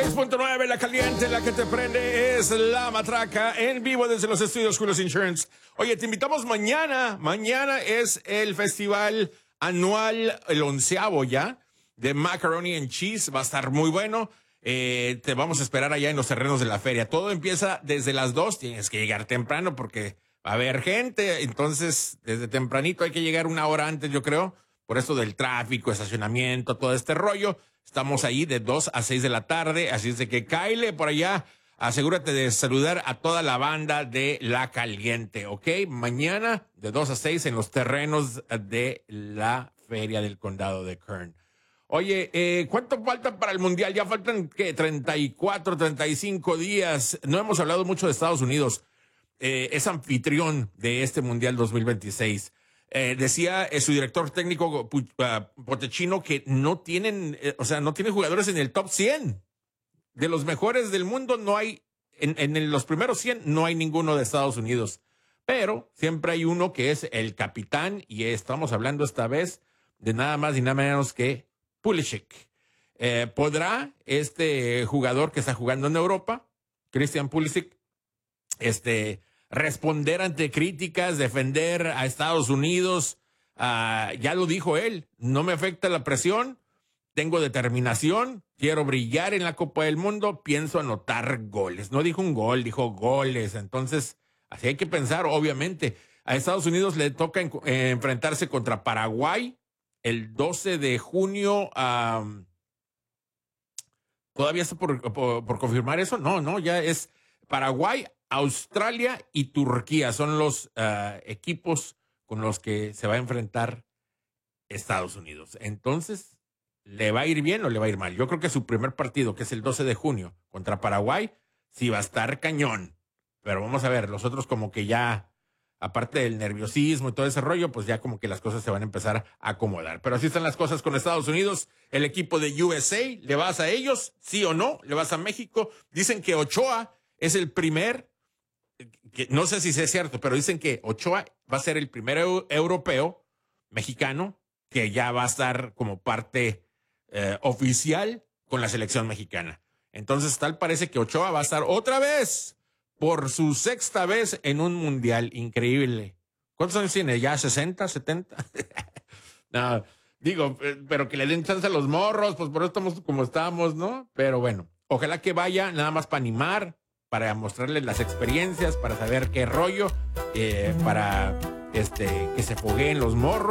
96.9, la caliente, la que te prende, es La Matraca, en vivo desde los estudios Julos Insurance. Oye, te invitamos mañana. Mañana es el festival anual, el 11º ya, de Macaroni and Cheese. Va a estar muy bueno. Te vamos a esperar allá en los terrenos de la feria. Todo empieza desde las 2. Tienes que llegar temprano porque va a haber gente. Entonces, desde tempranito hay que llegar una hora antes, yo creo. Por esto del tráfico, estacionamiento, todo este rollo. Estamos ahí de 2 a 6 de la tarde, así es de que cáele por allá. Asegúrate de saludar a toda la banda de La Caliente, ¿ok? Mañana de 2 a 6 en los terrenos de la Feria del Condado de Kern. Oye, ¿cuánto falta para el Mundial? Ya faltan, ¿qué? 34, 35 días. No hemos hablado mucho de Estados Unidos. Es anfitrión de este Mundial 2026. Decía su director técnico Potechino que no tienen, no tienen jugadores en el top 100. De los mejores del mundo no hay, en los primeros 100 no hay ninguno de Estados Unidos. Pero siempre hay uno que es el capitán y estamos hablando esta vez de nada más y nada menos que Pulisic. ¿Podrá este jugador que está jugando en Europa, Christian Pulisic, responder ante críticas, defender a Estados Unidos? Ya lo dijo él, no me afecta la presión, tengo determinación, quiero brillar en la Copa del Mundo, pienso anotar goles. No dijo un gol, dijo goles. Entonces, así hay que pensar, obviamente. A Estados Unidos le toca enfrentarse contra Paraguay el 12 de junio. ¿Todavía está por confirmar eso? No, ya es Paraguay, Australia y Turquía. Son los equipos con los que se va a enfrentar Estados Unidos. Entonces, ¿le va a ir bien o le va a ir mal? Yo creo que su primer partido, que es el 12 de junio, contra Paraguay, sí va a estar cañón. Pero vamos a ver, los otros como que ya, aparte del nerviosismo y todo ese rollo, pues ya como que las cosas se van a empezar a acomodar. Pero así están las cosas con Estados Unidos. El equipo de USA, ¿le vas a ellos? ¿Sí o no? ¿Le vas a México? Dicen que Ochoa es el primer, que no sé si es cierto, pero dicen que Ochoa va a ser el primer europeo mexicano que ya va a estar como parte oficial con la selección mexicana. Entonces tal parece que Ochoa va a estar otra vez por su 6ª vez en un mundial. Increíble. ¿Cuántos años tiene? ¿Ya 60, 70? No, digo, pero que le den chance a los morros, pues por eso estamos como estamos, ¿no? Pero bueno, ojalá que vaya nada más para animar, para mostrarles las experiencias, para saber qué rollo, para que se fogueen los morros.